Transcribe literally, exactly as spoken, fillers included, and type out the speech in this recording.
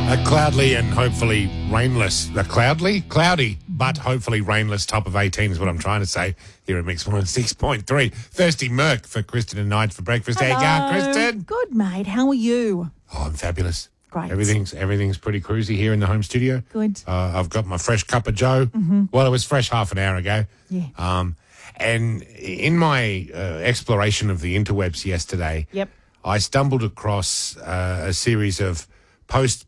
A cloudly and hopefully rainless, a cloudly, cloudy, but hopefully rainless top of eighteen is what I'm trying to say here at Mix one oh six point three. Thirsty Merc for Kristen and Nige for breakfast. How you going, Kristen? Good, mate. How are you? Oh, I'm fabulous. Great. Everything's everything's pretty cruisy here in the home studio. Good. Uh, I've got my fresh cup of Joe. Mm-hmm. Well, it was fresh half an hour ago. Yeah. Um, and in my uh, exploration of the interwebs yesterday, Yep. I stumbled across uh, a series of posts